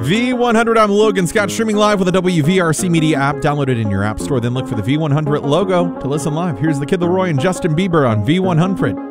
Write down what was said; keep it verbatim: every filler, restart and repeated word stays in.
V one hundred, I'm Logan Scott, streaming live with the W V R C Media app. Download it in your app store, then look for the V one hundred logo to listen live. Here's the Kid Laroi and Justin Bieber on V one hundred.